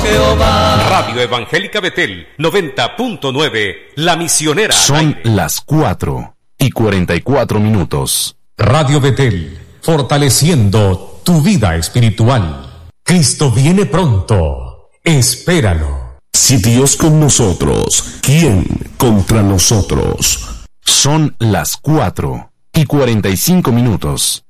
Jehová. Radio Evangélica Betel 90.9, La Misionera. Son las 4:44. Radio Betel, fortaleciendo tu vida espiritual. Cristo viene pronto. Espéralo. Si Dios con nosotros, ¿quién contra nosotros? Son las 4:45.